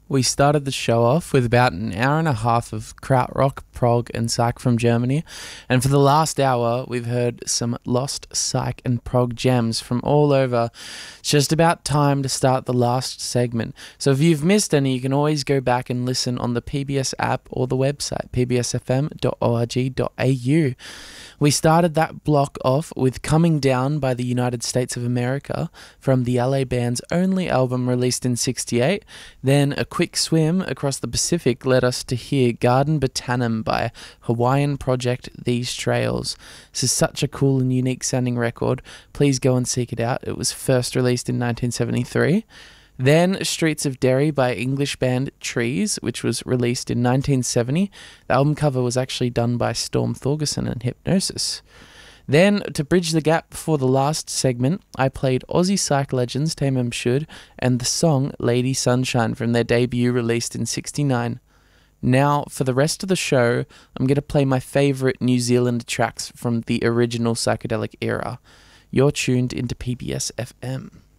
We started the show off with about an hour and a half of krautrock, prog, and psych from Germany, and for the last hour, we've heard some lost psych and prog gems from all over. It's just about time to start the last segment, so if you've missed any, you can always go back and listen on the PBS app or the website, pbsfm.org.au. We started that block off with Coming Down by the United States of America from the LA band's only album released in '68. Then a quick swim across the Pacific led us to hear Garden Botanum by Hawaiian project These Trails. This is such a cool and unique sounding record. Please go and seek it out. It was first released in 1973. Then Streets of Derry by English band Trees, which was released in 1970. The album cover was actually done by Storm Thorgerson and Hypnosis. Then, to bridge the gap for the last segment, I played Aussie psych legends Tamem Shud and the song Lady Sunshine from their debut released in '69. Now, for the rest of the show, I'm going to play my favourite New Zealand tracks from the original psychedelic era. You're tuned into PBS FM.